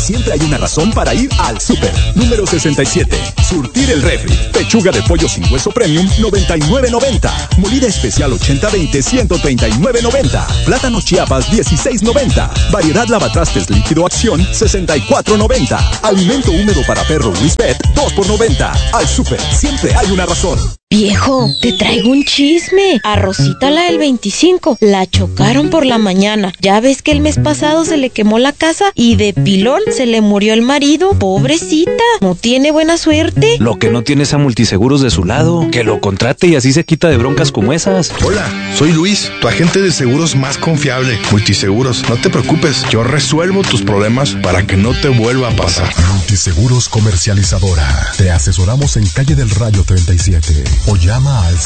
siempre hay una razón para ir al súper. Número 67. Surtir el refri. Pechuga de pollo sin hueso premium, $99.90. Molida especial 80-20, $139.90. Plátano Chiapas, $16.90. Variedad lavatrastes líquido acción, $64.90. Alimento húmedo para perro Whisper, 2 por $90. Al súper, siempre hay una razón. Viejo, te traigo un chisme. A Rosita, la del 25, la chocaron por la mañana. Ya ves que el mes pasado se le quemó la casa y de pilón se le murió el marido. Pobrecita, no tiene buena suerte. Lo que no tiene es a Multiseguros de su lado. Que lo contrate y así se quita de broncas como esas. Hola, soy Luis, tu agente de seguros más confiable. Multiseguros, no te preocupes, yo resuelvo tus problemas para que no te vuelva a pasar. Multiseguros Comercializadora. Te asesoramos en Calle del Rayo 37. O llama al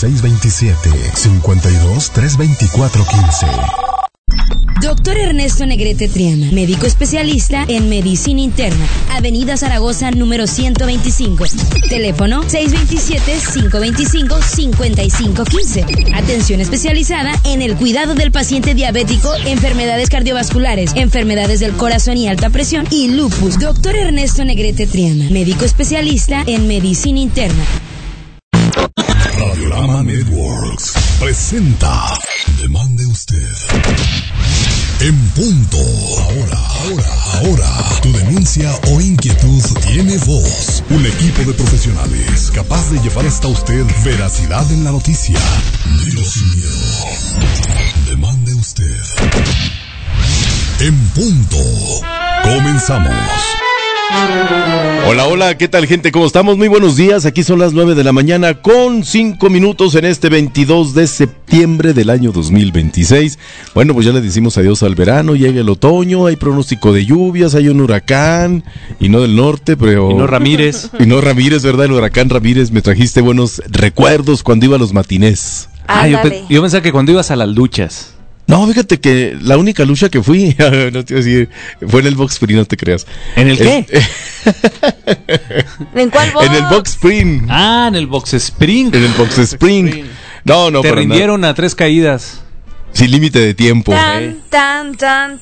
627-52-324-15. Doctor Ernesto Negrete Triana, médico especialista en medicina interna, Avenida Zaragoza, número 125. Teléfono 627-525-5515. Atención especializada en el cuidado del paciente diabético, enfermedades cardiovasculares, enfermedades del corazón y alta presión y lupus. Doctor Ernesto Negrete Triana, médico especialista en medicina interna. Radiorama Networks presenta Demande Usted. En punto. Ahora. Tu denuncia o inquietud tiene voz. Un equipo de profesionales capaz de llevar hasta usted veracidad en la noticia. Dilo sin miedo. Demande Usted. En punto. Comenzamos. Hola, ¿qué tal, gente? ¿Cómo estamos? Muy buenos días, aquí son las 9 de la mañana con 5 minutos en este 22 de septiembre del año 2026. Bueno, pues ya le decimos adiós al verano, llega el otoño, hay pronóstico de lluvias, hay un huracán, y no del norte, pero... Y no Ramírez. ¿Verdad? El huracán Ramírez, me trajiste buenos recuerdos cuando iba a los matinés. Yo pensaba que cuando ibas a las luchas. No, fíjate que la única lucha que fui, no te iba a decir, fue en el Box Spring, no te creas. ¿En el qué? ¿En cuál box? En el Box Spring. Ah, en el Box Spring. En el Box Spring. No, te rindieron a 3 caídas. Sin límite de tiempo. Tan.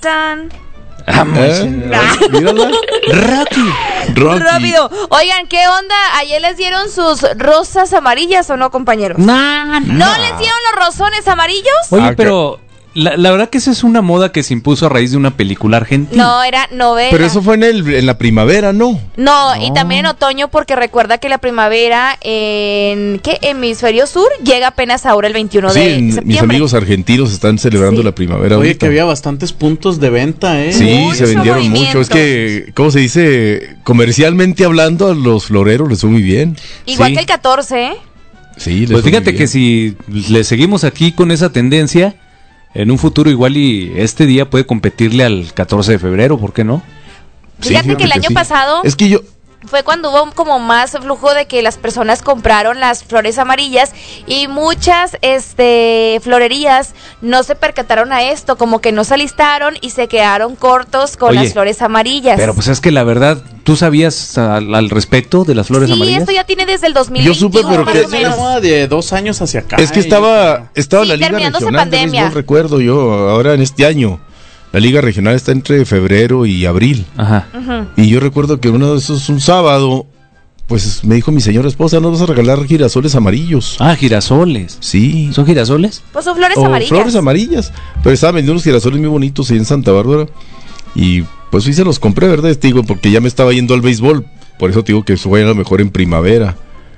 Mírala. Rocky. Rápido. Oigan, ¿qué onda? ¿Ayer les dieron sus rosas amarillas o no, compañeros? No. ¿No les dieron los rosones amarillos? Oye, pero... La verdad que esa es una moda que se impuso a raíz de una película argentina. No, era novela. Pero eso fue en la primavera, ¿no? No, y también en otoño, porque recuerda que la primavera en hemisferio sur llega apenas ahora el 21 de septiembre. Mis amigos argentinos están celebrando la primavera. Oye, ahorita. que había bastantes puntos de venta, Sí, mucho se vendieron mucho. Es que, ¿cómo se dice? Comercialmente hablando, a los floreros les fue muy bien. Igual que el 14, ¿eh? Sí, les pues fue fíjate muy que bien. si le seguimos aquí con esa tendencia, en un futuro igual y este día puede competirle al 14 de febrero, ¿por qué no? Fíjate que el año pasado es que fue cuando hubo como más flujo de que las personas compraron las flores amarillas y muchas florerías no se percataron a esto, como que no se alistaron y se quedaron cortos con las flores amarillas. Pero pues es que la verdad, ¿tú sabías al respecto de las flores amarillas? Sí, esto ya tiene desde el 2021. Yo supe, pero que es una moda de 2 años hacia acá. Es que estaba la Liga Regional de Béisbol, recuerdo yo, ahora en este año. La Liga Regional está entre febrero y abril. Ajá. Y yo recuerdo que uno de esos, un sábado, pues me dijo mi señora esposa, ¿no vas a regalar girasoles amarillos? Ah, girasoles. Sí. ¿Son girasoles? Pues son flores amarillas. Flores amarillas. Pero estaban vendiendo unos girasoles muy bonitos ahí en Santa Bárbara. Y pues sí se los compré, ¿verdad? Te digo, porque ya me estaba yendo al béisbol. Por eso te digo que eso vaya a lo mejor en primavera.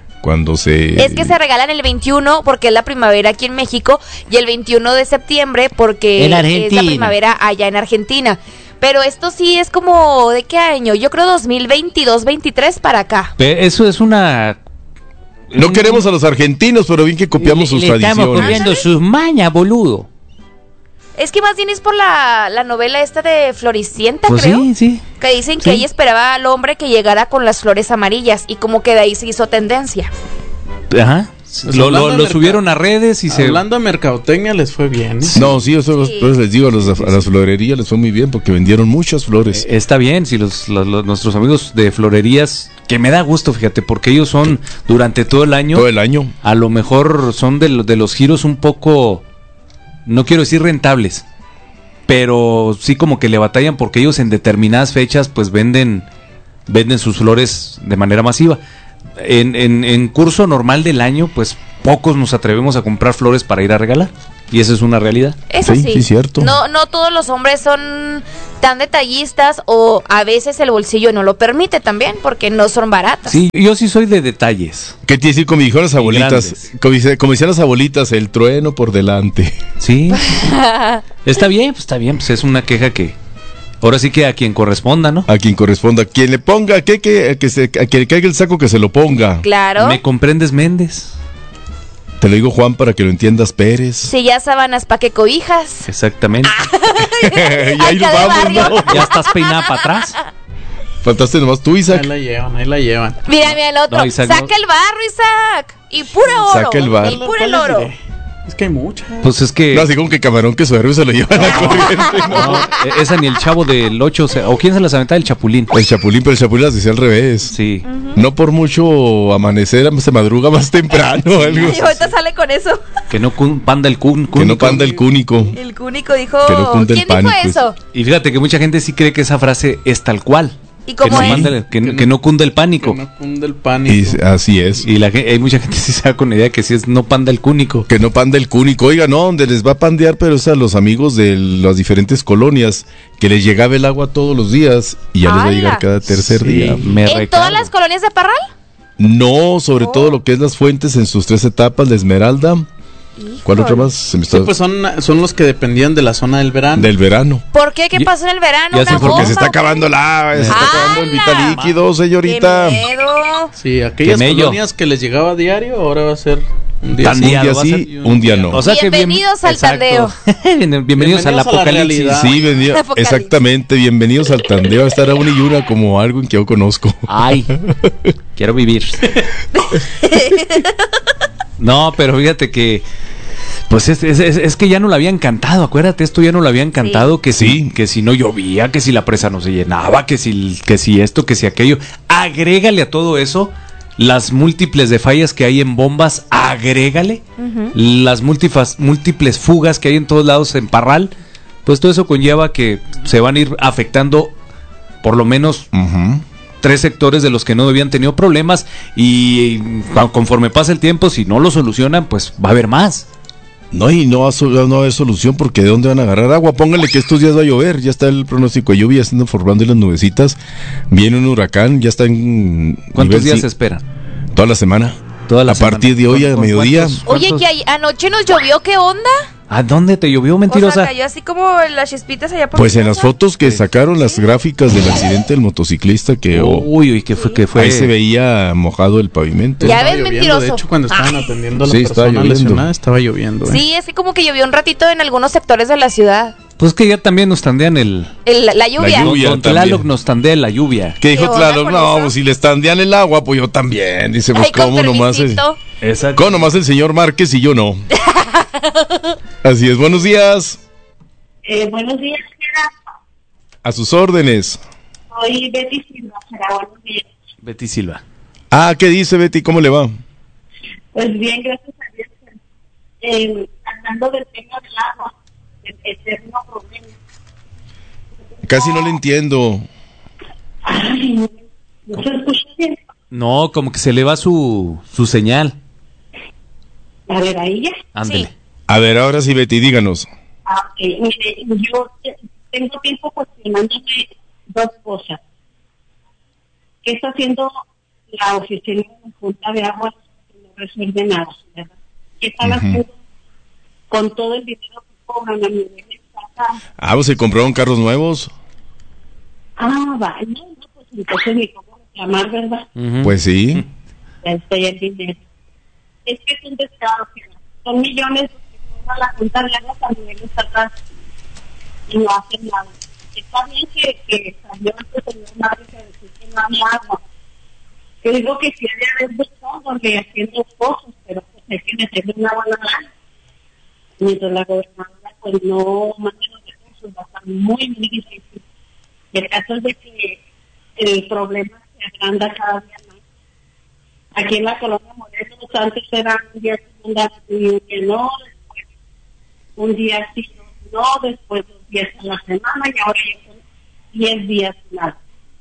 Es que se regalan el 21 porque es la primavera aquí en México y el 21 de septiembre porque es la primavera allá en Argentina. Pero esto sí es como, ¿de qué año? Yo creo 2022-23 para acá. Eso es una... No queremos a los argentinos, pero bien que copiamos sus tradiciones. Estamos copiando sus mañas, boludo. Es que más bien es por la novela esta de Floricienta, pues creo. Sí. Que dicen que ella esperaba al hombre que llegara con las flores amarillas y como que de ahí se hizo tendencia. Ajá. Pues lo subieron a redes y Hablando de mercadotecnia les fue bien, ¿eh? No, sí, eso les digo, a las florerías les fue muy bien porque vendieron muchas flores. Está bien, si nuestros amigos de florerías, que me da gusto, fíjate, porque ellos son durante todo el año. Todo el año. A lo mejor son de los giros un poco... No quiero decir rentables, pero sí como que le batallan porque ellos en determinadas fechas pues venden sus flores de manera masiva. En curso normal del año, pues pocos nos atrevemos a comprar flores para ir a regalar. Y esa es una realidad. Eso sí. Sí, cierto. No todos los hombres son tan detallistas, o a veces el bolsillo no lo permite también, porque no son baratas. Sí, yo sí soy de detalles. ¿Qué te decir? Como dijeron las abuelitas, como decían las abuelitas, el trueno por delante. Sí. Está bien, pues es una queja que ahora sí que a quien corresponda, ¿no? A quien corresponda, quien le ponga, a quien le caiga el saco que se lo ponga. Claro. ¿Me comprendes, Méndez? Te lo digo, Juan, para que lo entiendas, Pérez. Si ya sábanas, ¿pa' qué cobijas? Exactamente. Y ahí nos vamos, ¿no? Ya estás peinada para atrás. Faltaste nomás tú, Isaac. Ahí la llevan. Mira el otro. No, Isaac, saca el barro, Isaac. Y puro oro. Saca el barro. Y puro el oro. Es que hay muchas. Pues es que... No, así como que camarón que su se lo llevan a corriente. No, esa ni el chavo del 8, o quién se las aventaba, el Chapulín. El Chapulín, pero el Chapulín las decía al revés. Sí. No por mucho amanecer, se madruga más temprano. Algo. Y ahorita sale con eso. Que no panda el cúnico. Que no panda el cúnico. El cúnico dijo... Que no cunde el ¿Quién dijo pánico. eso? Y fíjate que mucha gente sí cree que esa frase es tal cual. ¿Y cómo que es? Que no cunda el pánico. Que no cunde el pánico. Y así es. Y hay mucha gente sí se da con la idea que sí es no panda el cúnico. Que no panda el cúnico. Oiga, no, donde les va a pandear, pero es a los amigos de las diferentes colonias, que les llegaba el agua todos los días y ya les va a llegar cada tercer día. ¿En todas las colonias de Parral? No, sobre todo lo que es las fuentes en sus 3 etapas, la Esmeralda. ¿Cuál otra más? Se me está... Sí, pues son los que dependían de la zona del verano. Del verano. ¿Por qué? ¿Qué pasó en el verano? ya sé ¿Una por qué Porque se está bomba? acabando el vital líquido, señorita. ¡Qué miedo! Sí, aquellas Qué mello. colonias que les llegaba a diario, ahora va a ser un día Un sí. día va a sí, ser un día no. O sea que Bienvenidos al exacto. tandeo. Bienvenidos al Bienvenidos a la apocalipsis. realidad. Sí, Apocalipsis. exactamente, bienvenidos al tandeo. Va a estar a una y una como algo en que yo conozco. Ay, quiero vivir. No, pero fíjate que pues es que ya no lo habían cantado, acuérdate, esto ya no lo habían cantado, Sí. que si no llovía, que si la presa no se llenaba, que si esto, que si aquello. Agrégale a todo eso las múltiples de fallas que hay en bombas, agrégale las múltiples fugas que hay en todos lados en Parral, pues todo eso conlleva que se van a ir afectando por lo menos 3 sectores de los que no habían tenido problemas, y conforme pasa el tiempo, si no lo solucionan, pues va a haber más. No, y no va a haber solución, porque ¿de dónde van a agarrar agua? Póngale que estos días va a llover, ya está el pronóstico de lluvia, están formando las nubecitas, viene un huracán, ya está en... ¿Cuántos días se se esperan? Toda la semana. A partir de hoy a mediodía. Oye, que anoche nos llovió, ¿qué onda? ¿A dónde te llovió, mentirosa? O sea, cayó así como las chispitas allá por Pues mi en las casa. fotos que sacaron, las gráficas del accidente del motociclista, que Uy, que fue. ahí se veía mojado el pavimento. Ya Estaba ves, lloviendo, mentiroso. De hecho, cuando estaban Ay. atendiendo a la Sí, estaba persona lloviendo. lesionada, estaba lloviendo. Sí, es que como que llovió un ratito en algunos sectores de la ciudad. Pues que ya también nos tandean La lluvia. lluvia. Don también. Tlaloc nos tandea la lluvia. ¿Qué dijo ¿Qué onda Tlaloc? con No, eso? pues si le estandean el agua, pues yo también. Dice, pues Ay, con cómo nomás. permisito. Exacto. ¿Cómo nomás el señor Márquez y yo no? Así es, buenos días. Buenos días, señora. A sus órdenes. Soy Betty Silva, será buenos días. Betty Silva. Ah, ¿qué dice Betty? ¿Cómo le va? Pues bien, gracias a Dios. Hablando del tema del agua, del eterno problema. Casi no le entiendo. Ay, ¿no se escucha bien? No, como que se le va su señal. A ver, ahí ya. Ándele. Sí. A ver, ahora sí, Betty, díganos. Mire, yo tengo tiempo cuestionándome 2 cosas. ¿Qué está haciendo la oficina de Junta de Aguas? Que no resuelve nada, ¿verdad? ¿Qué están haciendo con todo el dinero que cobran a nivel estatal? Ah, pues se compraron carros nuevos. Vale, no, pues entonces ni cómo reclamar, ¿verdad? Pues sí. Ya estoy el dinero. Es que es un descaro, son millones los que cobra la Junta de Aguas a nivel estatal y no hacen nada. Está bien que salió este señor Mario que decir que no había agua. Yo digo que sí debe haber de todo, de haciendo cosas, pero pues hay que meterle una buena gana. Mientras la gobernadora pues no manda los recursos, va a estar muy, muy difícil. El caso es de que el problema se agranda cada día más. Aquí en la colonia Morelos antes era un día que no, después un día sí, no, después 2 días a la semana y ahora ya son 10 días nada.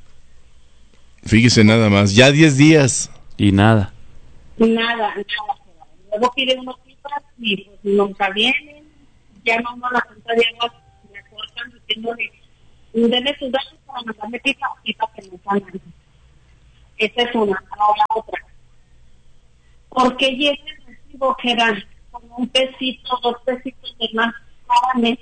Fíjese nada más, ya 10 días. Y nada. Nada. Luego pide unos citas y pues nunca vienen. Llaman a la cuenta de agua, me cortan diciéndole, denle sus datos para mandarme pipa que me mandan. Esa es una. Ahora otra. ¿Por qué llega el recibo que dan como un pesito, 2 pesitos de más cada mes?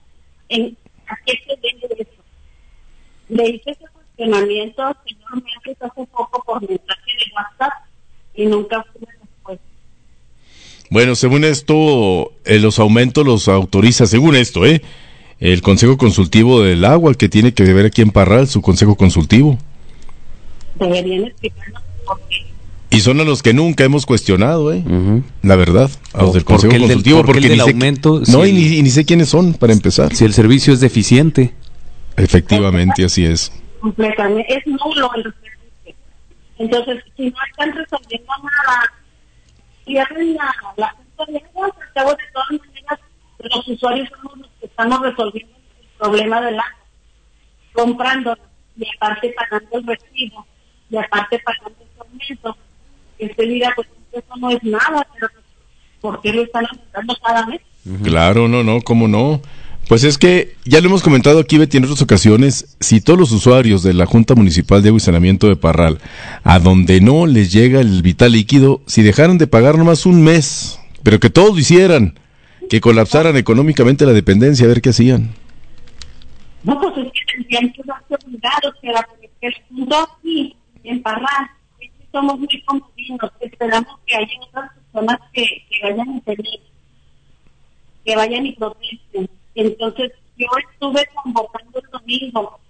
¿A qué se debe eso? Le hice ese cuestionamiento al señor Méndez hace poco por mensaje de WhatsApp y nunca fue respuesta. Bueno, según esto, los aumentos los autoriza, según esto, el Consejo Consultivo del Agua, que tiene que ver aquí en Parral, su Consejo Consultivo. Deberían explicarnos por qué. Y son a los que nunca hemos cuestionado, la verdad, a los del Consejo Consultivo, porque el ni sé, aumento, no, y ni sé quiénes son, para empezar. Si el servicio es deficiente. Efectivamente, así es. Completamente, es nulo el servicio. Entonces, si no están resolviendo nada, cierren la cuenta de agua, al cabo de todas maneras, los usuarios somos los que estamos resolviendo el problema del agua, comprando y aparte pagando el recibo, y aparte pagando el aumento. Que usted dirá, pues eso no es nada, pero ¿por qué lo están aumentando cada mes? Claro, no, ¿cómo no? Pues es que ya lo hemos comentado aquí, Betty, en otras ocasiones, si todos los usuarios de la Junta Municipal de Agua y Saneamiento de Parral, a donde no les llega el vital líquido, si dejaran de pagar nomás un mes, pero que todos lo hicieran, que colapsaran económicamente la dependencia, a ver qué hacían. No, pues es que tendrían que darse obligados, pero el punto aquí, en Parral, es que somos muy comodinos, esperamos que haya otras personas que vayan a intervenir, que vayan y protesten. Entonces, yo estuve convocando el domingo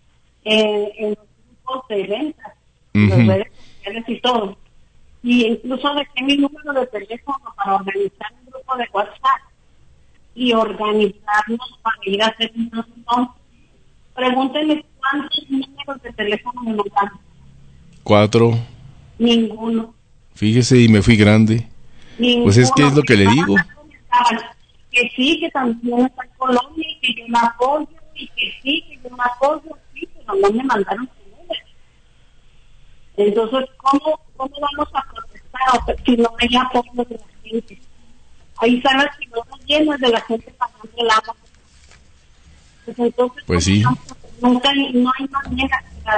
en los grupos de ventas, los redes sociales y todo. Y incluso dejé mi número de teléfono para organizar un grupo de WhatsApp y organizarnos para ir a hacer un montón. Pregúntenme cuántos números de teléfono me mandaron. 4. Ninguno. Fíjese, y me fui grande. Ninguno. Pues es que es lo que le digo. Que sí, que también está en Colombia y que yo me apoyo, y que sí, que yo me apoyo, sí, pero no me mandaron su número. Entonces, ¿cómo vamos a protestar si no hay apoyo de la gente? Ahí sabes que no están llenos de la gente pagando el agua. Pues entonces, pues sí. No hay manera.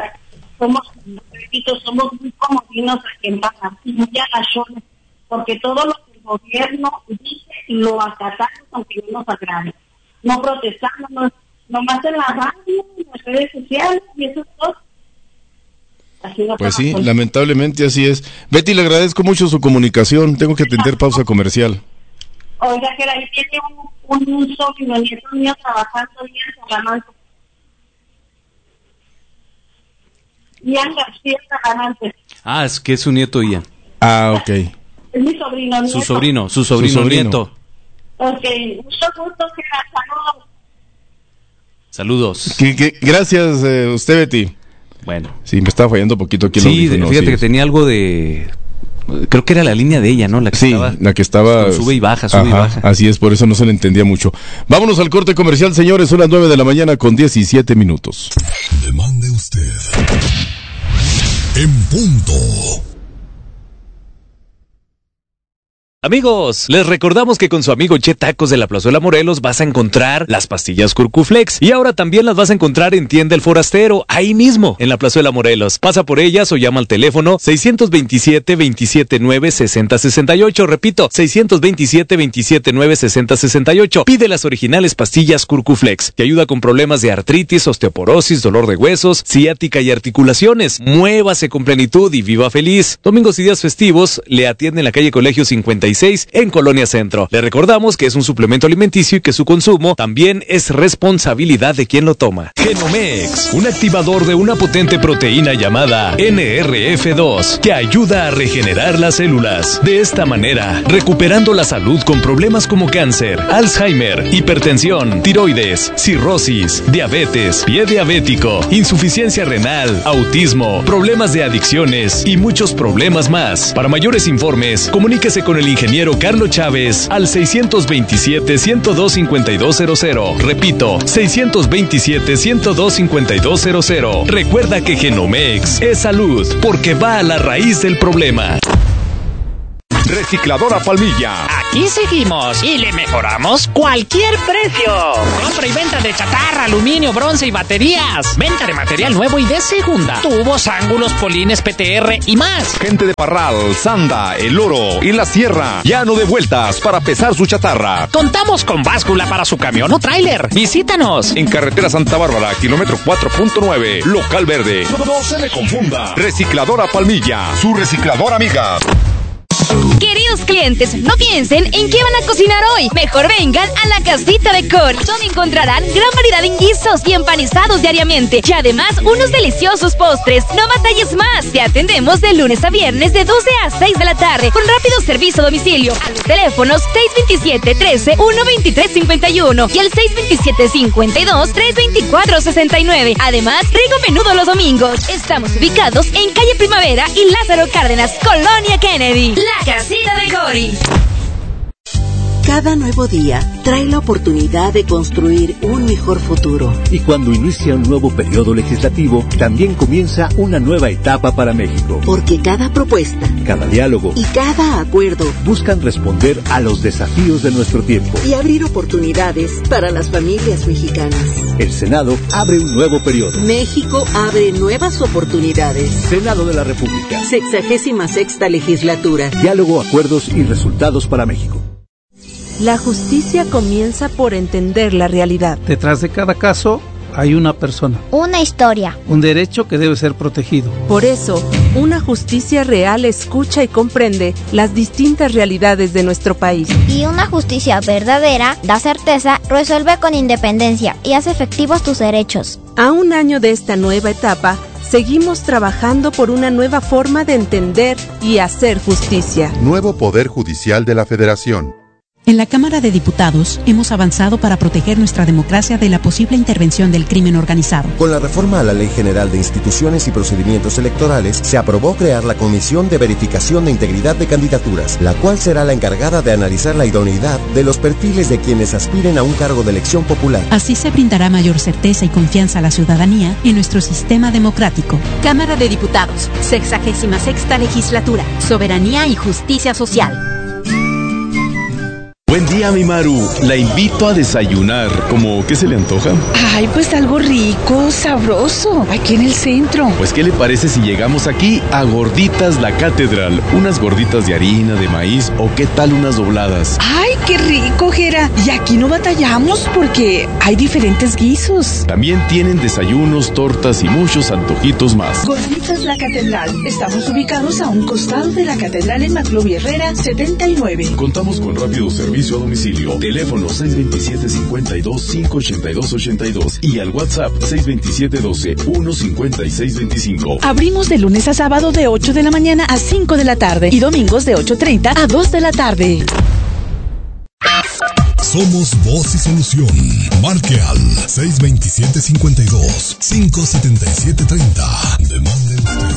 Somos muy comodinos aquí en Parral y muy agachones, porque todo lo que el gobierno dice lo acatamos aunque no nos agrade. No protestamos, nomás en la radio, en las redes sociales y eso es todo. Así no pues sí, lamentablemente así es. Betty, le agradezco mucho su comunicación. Tengo que atender pausa comercial. Oiga, que ahí tiene un sobrino nieto mío trabajando bien en Salamanca. Ian García Salamanca. Ah, es que es su nieto Ian. Ah, ok. Es mi sobrino nieto. Su sobrino nieto. Ok, mucho gusto, que saludos. Gracias, usted, Betty. Bueno. Sí, me estaba fallando un poquito aquí. Sí, fíjate que tenía algo de... Creo que era la línea de ella, ¿no? La que estaba sube y baja, y baja. Así es, por eso no se le entendía mucho. Vámonos al corte comercial, señores. Son las 9 de la mañana con 17 minutos. Demande usted. En punto. Amigos, les recordamos que con su amigo Che Tacos de la Plazuela Morelos vas a encontrar las pastillas Curcuflex y ahora también las vas a encontrar en Tienda El Forastero, ahí mismo, en la Plazuela Morelos. Pasa por ellas o llama al teléfono 627-279-6068, repito, 627-279-6068. Pide las originales pastillas Curcuflex, que ayuda con problemas de artritis, osteoporosis, dolor de huesos, ciática y articulaciones. Muévase con plenitud y viva feliz. Domingos y días festivos le atiende en la calle Colegio 56 en Colonia Centro. Le recordamos que es un suplemento alimenticio y que su consumo también es responsabilidad de quien lo toma. Genomex, un activador de una potente proteína llamada NRF2 que ayuda a regenerar las células. De esta manera, recuperando la salud con problemas como cáncer, Alzheimer, hipertensión, tiroides, cirrosis, diabetes, pie diabético, insuficiencia renal, autismo, problemas de adicciones y muchos problemas más. Para mayores informes, comuníquese con el ingeniero ingeniero Carlos Chávez al 627-102-5200. Repito, 627-102-5200. Recuerda que Genomex es salud porque va a la raíz del problema. Recicladora Palmilla. Aquí seguimos y le mejoramos cualquier precio. Compra y venta de chatarra, aluminio, bronce y baterías. Venta de material nuevo y de segunda. Tubos, ángulos, polines, PTR y más. Gente de Parral, Sanda, El Oro y La Sierra. Ya no de vueltas para pesar su chatarra. Contamos con báscula para su camión o tráiler. Visítanos. En carretera Santa Bárbara, kilómetro 4.9, local verde. No se le confunda. Recicladora Palmilla, su recicladora amiga. Queridos clientes, no piensen en qué van a cocinar hoy. Mejor vengan a la Casita de Cory, donde encontrarán gran variedad en guisos y empanizados diariamente. Y además, unos deliciosos postres. No batalles más. Te atendemos de lunes a viernes de 12 a 6 de la tarde, con rápido servicio a domicilio. A los teléfonos 627-13-123-51 y el 627-52-324-69. Además, rico menudo los domingos. Estamos ubicados en calle Primavera y Lázaro Cárdenas, Colonia Kennedy. La Casita de Cory. Cada nuevo día trae la oportunidad de construir un mejor futuro. Y cuando inicia un nuevo periodo legislativo, también comienza una nueva etapa para México. Porque cada propuesta, cada diálogo y cada acuerdo buscan responder a los desafíos de nuestro tiempo y abrir oportunidades para las familias mexicanas. El Senado abre un nuevo periodo. México abre nuevas oportunidades. Senado de la República. 66ª legislatura. Diálogo, acuerdos y resultados para México. La justicia comienza por entender la realidad. Detrás de cada caso hay una persona. Una historia. Un derecho que debe ser protegido. Por eso, una justicia real escucha y comprende las distintas realidades de nuestro país. Y una justicia verdadera da certeza, resuelve con independencia y hace efectivos tus derechos. A un año de esta nueva etapa, seguimos trabajando por una nueva forma de entender y hacer justicia. Nuevo Poder Judicial de la Federación. En la Cámara de Diputados hemos avanzado para proteger nuestra democracia de la posible intervención del crimen organizado. Con la reforma a la Ley General de Instituciones y Procedimientos Electorales, se aprobó crear la Comisión de Verificación de Integridad de Candidaturas, la cual será la encargada de analizar la idoneidad de los perfiles de quienes aspiren a un cargo de elección popular. Así se brindará mayor certeza y confianza a la ciudadanía en nuestro sistema democrático. Cámara de Diputados, 66ª Legislatura, Soberanía y Justicia Social. Buen día, mi Maru. La invito a desayunar. ¿Cómo qué se le antoja? Ay, pues algo rico, sabroso, aquí en el centro. Pues, ¿qué le parece si llegamos aquí a Gorditas La Catedral? Unas gorditas de harina, de maíz, o qué tal unas dobladas. Ay, qué rico, Jera. Y aquí no batallamos porque hay diferentes guisos. También tienen desayunos, tortas y muchos antojitos más. Gorditas La Catedral. Estamos ubicados a un costado de la catedral en Maclovio Herrera, 79. Contamos con rápido servicio a domicilio. Teléfono 627-52-582-82 y al WhatsApp 627-12-15625. Abrimos de lunes a sábado de 8 de la mañana a 5 de la tarde y domingos de 8:30 a 2 de la tarde. Somos Voz y Solución. Marque al 627-52-577-30. Demande usted.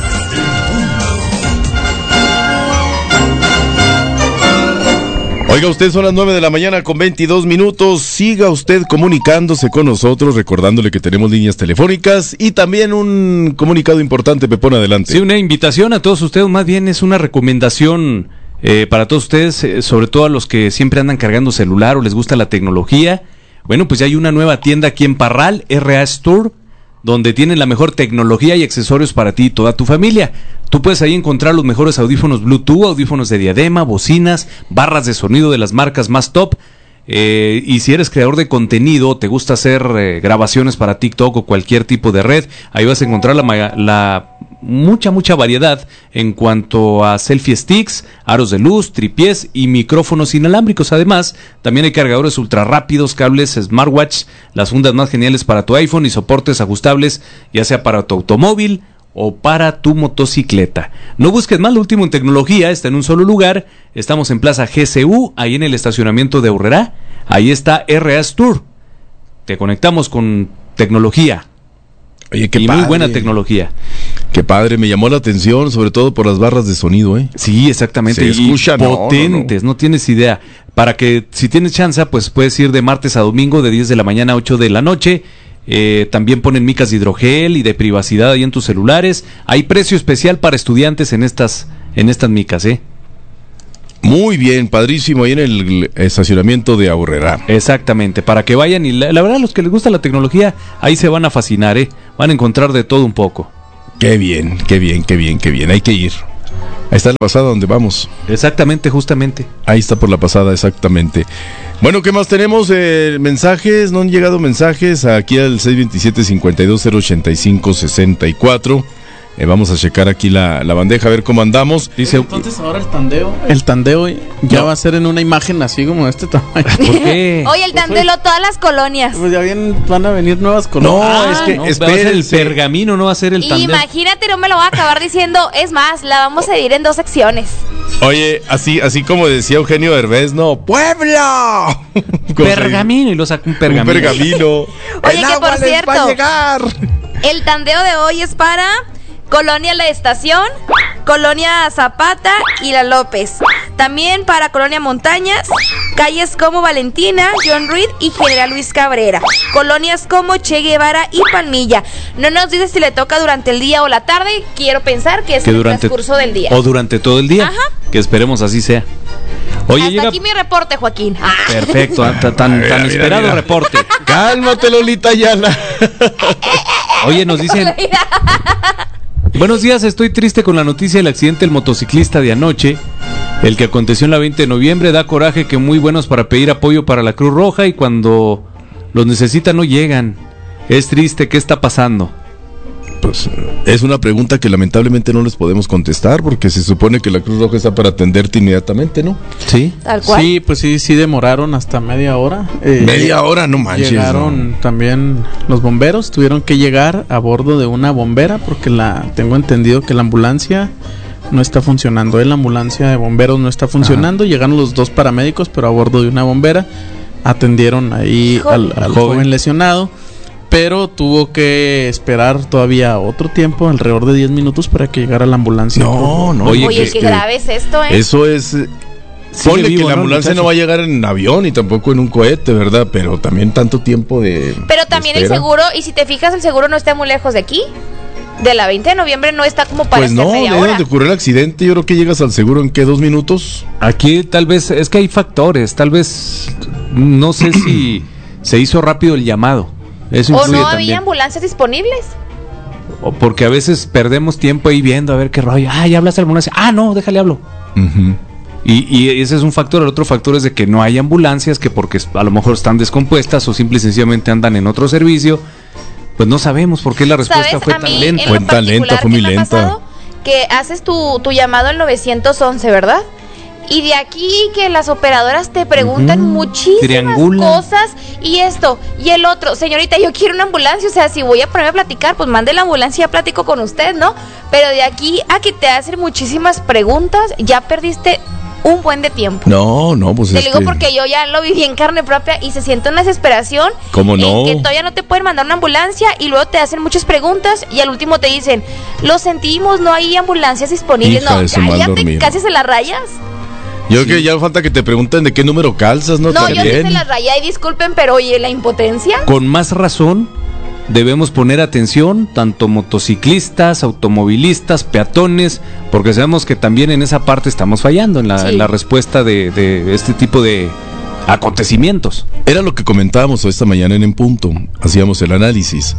Oiga usted, son las 9 de la mañana con 22 minutos. Siga usted comunicándose con nosotros, recordándole que tenemos líneas telefónicas y también un comunicado importante, Pepón, adelante. Sí, una invitación a todos ustedes, más bien es una recomendación para todos ustedes, sobre todo a los que siempre andan cargando celular o les gusta la tecnología. Bueno, pues ya hay una nueva tienda aquí en Parral, RA Store, donde tienen la mejor tecnología y accesorios para ti y toda tu familia. Tú puedes ahí encontrar los mejores audífonos Bluetooth, audífonos de diadema, bocinas, barras de sonido de las marcas más top. Y si eres creador de contenido, te gusta hacer grabaciones para TikTok o cualquier tipo de red, ahí vas a encontrar la mucha variedad en cuanto a selfie sticks, aros de luz, tripiés y micrófonos inalámbricos. Además, también hay cargadores ultra rápidos, cables smartwatch, las fundas más geniales para tu iPhone y soportes ajustables, ya sea para tu automóvil o para tu motocicleta. No busques más, lo último en tecnología está en un solo lugar. Estamos en Plaza GCU, ahí en el estacionamiento de Aurrera. Ahí está RA Store. Te conectamos con tecnología. Oye, qué y padre. Muy buena tecnología. Qué padre, me llamó la atención, sobre todo por las barras de sonido, ¿eh? Sí, exactamente. Se escuchan potentes, no tienes idea. Para que, si tienes chance, pues puedes ir de martes a domingo, de 10 de la mañana a 8 de la noche. También ponen micas de hidrogel y de privacidad ahí en tus celulares. Hay precio especial para estudiantes en estas micas, ¿eh? Muy bien, padrísimo, ahí en el estacionamiento de Aurrera. Exactamente, para que vayan y la verdad, los que les gusta la tecnología, ahí se van a fascinar, ¿eh? Van a encontrar de todo un poco. Qué bien, qué bien, qué bien, qué bien, hay que ir. Ahí está la pasada donde vamos. Exactamente, justamente. Ahí está por la pasada, exactamente. Bueno, ¿qué más tenemos? Mensajes, no han llegado mensajes aquí al 627-52-085-64. Vamos a checar aquí la bandeja, a ver cómo andamos. Dice, entonces ahora el tandeo ya va a ser en una imagen así como de este tamaño. ¿Por qué? Oye, el tandeo, todas las colonias. Pues ya van a venir nuevas colonias. No, es que va a ser el pergamino, no va a ser el tandeo. Imagínate, no me lo voy a acabar diciendo. Es más, la vamos a dividir en 2 secciones. Oye, así como decía Eugenio Derbez, no, ¡Pueblo! Pergamino, y lo saca un pergamino. Un pergamino. Oye, que por cierto, va a llegar. El tandeo de hoy es para Colonia La Estación, Colonia Zapata y La López. También para Colonia Montañas, calles como Valentina, John Reed y General Luis Cabrera. Colonias como Che Guevara y Palmilla. No nos dice si le toca durante el día o la tarde. Quiero pensar que es el transcurso del día. O durante todo el día. Ajá. Que esperemos así sea. Oye, hasta aquí mi reporte, Joaquín. Perfecto, tan esperado mira. Reporte. Cálmate, Lolita Ayala. Oye, nos dicen... Buenos días, estoy triste con la noticia del accidente del motociclista de anoche, el que aconteció en la 20 de noviembre. Da coraje que muy buenos para pedir apoyo para la Cruz Roja y cuando los necesitan no llegan. Es triste, ¿qué está pasando? Pues es una pregunta que lamentablemente no les podemos contestar porque se supone que la Cruz Roja está para atenderte inmediatamente, ¿no? Sí. Tal cual. Sí, pues sí demoraron hasta media hora. Media hora, no manches. Llegaron también los bomberos, tuvieron que llegar a bordo de una bombera porque tengo entendido que la ambulancia no está funcionando. La ambulancia de bomberos no está funcionando. Ajá. Llegaron los 2 paramédicos, pero a bordo de una bombera. Atendieron ahí al joven lesionado. Pero tuvo que esperar todavía otro tiempo, alrededor de 10 minutos, para que llegara la ambulancia. No. Oye, qué grave es esto, ¿eh? Eso es... Ponle que la ambulancia no va a llegar en avión y tampoco en un cohete, ¿verdad? Pero también tanto tiempo de... Pero también el seguro, y si te fijas, el seguro no está muy lejos de aquí. De la 20 de noviembre no está como para media hora. Pues no, de donde ocurrió el accidente, yo creo que llegas al seguro en, ¿qué? 2 minutos. Aquí tal vez, es que hay factores, tal vez, no sé si se hizo rápido el llamado. Eso o no había también ambulancias disponibles. O porque a veces perdemos tiempo ahí viendo a ver qué rollo. Ya hablaste de ambulancia. No, déjale hablo. Uh-huh. Y ese es un factor. El otro factor es de que no hay ambulancias, que porque a lo mejor están descompuestas o simple y sencillamente andan en otro servicio. Pues no sabemos por qué la respuesta fue tan lenta. Fue tan lenta, fue muy lenta. Que haces tu llamado al 911, ¿verdad? Y de aquí que las operadoras te preguntan muchísimas cosas y esto y el otro. Señorita, yo quiero una ambulancia, o sea, si voy a ponerme a platicar, pues mande la ambulancia y ya platico con usted, ¿no? Pero de aquí a que te hacen muchísimas preguntas, ya perdiste un buen de tiempo. No, pues te digo porque yo ya lo viví en carne propia y se siente una desesperación. ¿Cómo no? En que todavía no te pueden mandar una ambulancia y luego te hacen muchas preguntas y al último te dicen, lo sentimos, no hay ambulancias disponibles. Hija, no, cállate, casi se las rayas. Yo creo que ya falta que te pregunten de qué número calzas, ¿no? No, yo sí se las rayé y disculpen, pero oye, la impotencia. Con más razón debemos poner atención, tanto motociclistas, automovilistas, peatones, porque sabemos que también en esa parte estamos fallando en la respuesta de este tipo de acontecimientos. Era lo que comentábamos esta mañana en Punto, hacíamos el análisis.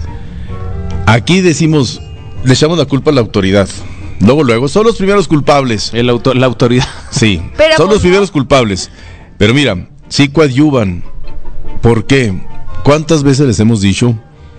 Aquí decimos, le echamos la culpa a la autoridad. Luego, son los primeros culpables. La autoridad. Sí, pero son los primeros culpables. Pero mira, sí coadyuvan. ¿Por qué? ¿Cuántas veces les hemos dicho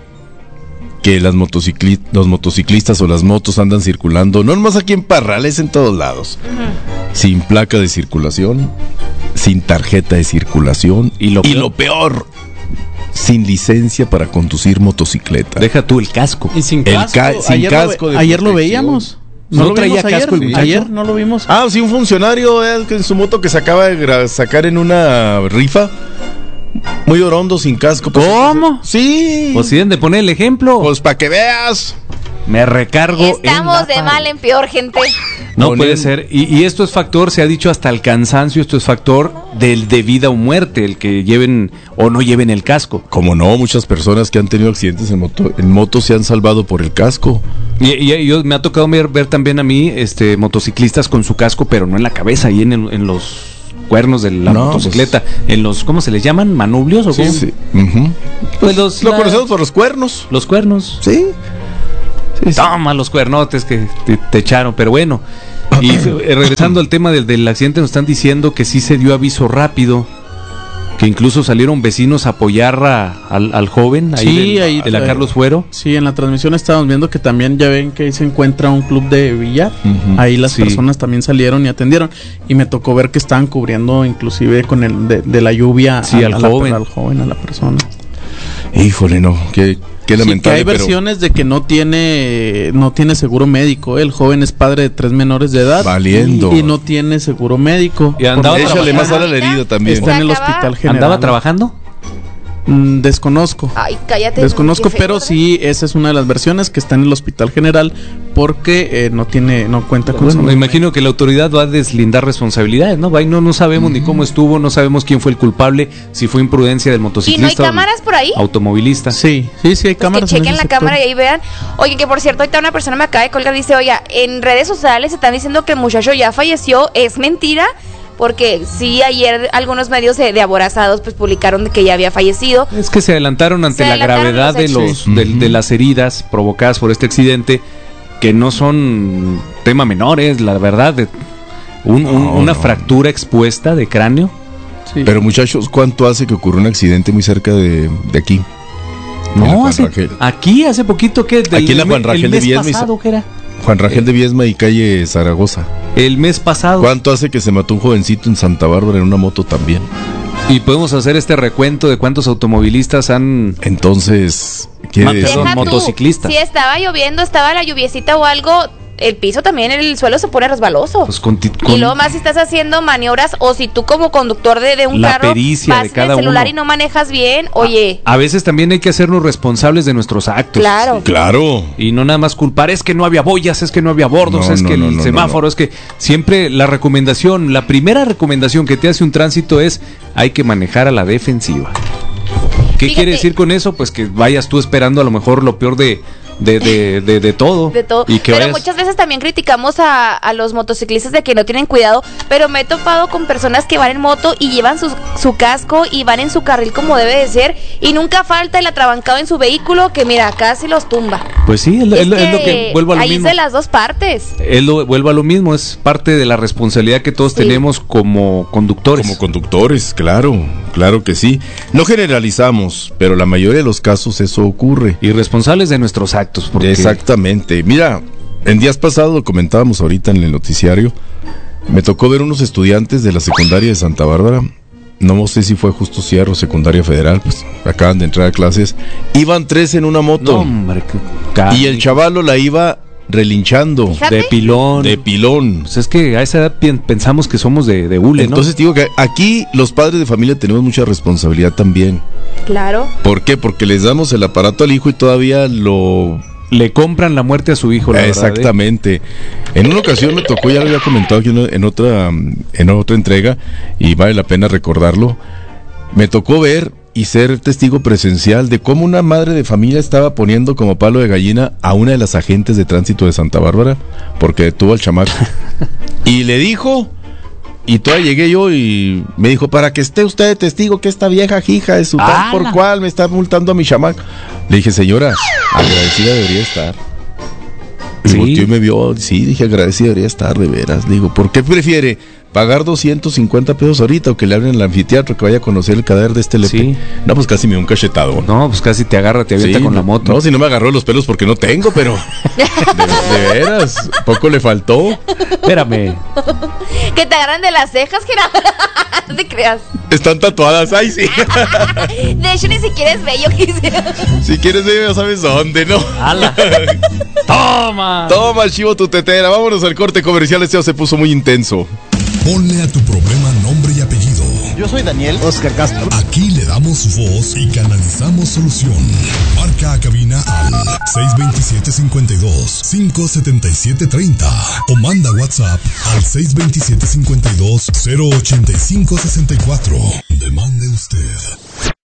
que los motociclistas o las motos andan circulando, no nomás aquí en Parral, en todos lados, sin placa de circulación, sin tarjeta de circulación y lo peor, sin licencia para conducir motocicleta? Deja tú el casco. Y sin casco. Ayer lo veíamos. No traía casco el muchacho. Ayer no lo vimos. Sí, un funcionario en su moto que se acaba de sacar en una rifa. Muy orondo, sin casco. ¿Cómo? Sí. Pues si deben de poner el ejemplo. Pues para que veas. Me recargo. Estamos de mal en peor, gente. No puede ser. Y esto es factor, se ha dicho hasta el cansancio, esto es factor del de vida o muerte, el que lleven o no lleven el casco. Como no, muchas personas que han tenido accidentes en moto se han salvado por el casco. Y yo, me ha tocado ver también a mí motociclistas con su casco, pero no en la cabeza, ahí en los cuernos de la motocicleta, en los, ¿cómo se les llaman? ¿Manubrios o cómo? Sí. Pues lo conocemos por los cuernos. Los cuernos. Sí. Toma los cuernotes que te echaron, pero bueno. Y regresando al tema del accidente, nos están diciendo que sí se dio aviso rápido, que incluso salieron vecinos a apoyar al joven ahí de la Carlos Fuero. Sí, en la transmisión estábamos viendo que también ya ven que ahí se encuentra un club de billar. Ahí las personas también salieron y atendieron. Y me tocó ver que estaban cubriendo inclusive con el de la lluvia al joven, a la persona. Híjole, no, qué lamentable. Que hay versiones de que no tiene seguro médico. El joven es padre de 3 menores de edad. Valiendo. Y no tiene seguro médico. Y andaba échale más a la herida también. Está en el hospital general. ¿Andaba trabajando? Desconozco. Ay, cállate. Desconozco, pero sí, esa es una de las versiones, que está en el hospital general porque no cuenta con me imagino que la autoridad va a deslindar responsabilidades, ¿no? No sabemos ni cómo estuvo, no sabemos quién fue el culpable, si fue imprudencia del motociclista. ¿Y no hay cámaras por ahí? Automovilista. Sí, hay cámaras. Que chequen la cámara y ahí vean. Oye, que por cierto, ahorita una persona me acaba de colgar, dice, oiga, en redes sociales están diciendo que el muchacho ya falleció. ¿Es mentira? Porque sí, ayer algunos medios de aborazados pues publicaron que ya había fallecido. Es que se adelantaron ante la gravedad de las heridas provocadas por este accidente, que no son tema menores, la verdad, una fractura expuesta de cráneo. Sí. Pero muchachos, ¿cuánto hace que ocurrió un accidente muy cerca de aquí? No, aquí hace poquito que aquí en la Juan Rangel de Viesma. ¿Qué era? Juan Rangel de Viesma y calle Zaragoza. El mes pasado. ¿Cuánto hace que se mató un jovencito en Santa Bárbara en una moto también? Y podemos hacer este recuento de cuántos automovilistas han... Entonces, motociclistas. Si estaba lloviendo, estaba la lluviecita o algo, el piso también, el suelo se pone resbaloso. Pues y luego más si estás haciendo maniobras o si tú como conductor de un carro vas en el celular y no manejas bien, oye. A veces también hay que hacernos responsables de nuestros actos. Claro. Claro. Y no nada más culpar, es que no había boyas, es que no había bordos, el semáforo, es que siempre la primera recomendación que te hace un tránsito es hay que manejar a la defensiva. ¿Qué quiere decir con eso? Pues que vayas tú esperando a lo mejor lo peor de todo. De todo. Pero muchas veces también criticamos a los motociclistas de que no tienen cuidado, pero me he topado con personas que van en moto y llevan su casco y van en su carril como debe de ser, y nunca falta el atrabancado en su vehículo que mira, casi los tumba. Pues sí, es lo que vuelvo a lo mismo. Ahí es de las dos partes. Vuelvo a lo mismo, es parte de la responsabilidad que todos tenemos como conductores. Como conductores, claro que sí. No generalizamos, pero la mayoría de los casos eso ocurre. Y responsables de nuestros actos. Exactamente. Mira, en días pasados, lo comentábamos ahorita en el noticiario, me tocó ver unos estudiantes de la secundaria de Santa Bárbara, no sé si fue Justo Sierra o secundaria federal, pues acaban de entrar a clases, iban 3 en una moto. No, hombre, y el chavalo la iba relinchando. Fíjate. De pilón. Pues es que a esa edad pensamos que somos de hule, ¿no? Entonces digo que aquí los padres de familia tenemos mucha responsabilidad también. Claro. ¿Por qué? Porque les damos el aparato al hijo y todavía le compran la muerte a su hijo, la Exactamente. verdad, En una ocasión me tocó, ya lo había comentado aquí en otra entrega, y vale la pena recordarlo. Me tocó ver y ser testigo presencial de cómo una madre de familia estaba poniendo como palo de gallina a una de las agentes de tránsito de Santa Bárbara porque detuvo al chamaco. Y le dijo, y todavía llegué yo y me dijo, para que esté usted de testigo que esta vieja hija de su tal por cual me está multando a mi chamaco. Le dije, señora, agradecida debería estar. Y volteó y me vio, sí, dije, agradecida debería estar, de veras. Le digo, ¿por qué prefiere pagar 250 pesos ahorita o que le abren el anfiteatro, que vaya a conocer el cadáver de este Lepe? Sí. No, pues casi me dio un cachetado. No, pues casi te agarra, te avienta con la moto. No, si no me agarró los pelos porque no tengo, pero de veras, poco le faltó. Espérame. Que te agarran de las cejas, que no te creas. Están tatuadas, ay sí. De hecho, ni siquiera es bello. Si quieres bello, ya sabes dónde, ¿no? ¡Hala! Toma, chivo, tu tetera. Vámonos al corte comercial, este se puso muy intenso. Ponle a tu problema nombre y apellido. Yo soy Daniel Oscar Castro. Aquí le damos voz y canalizamos solución. Marca a cabina al 627-52-577-30 o manda WhatsApp al 627-52-085-64. Demande usted.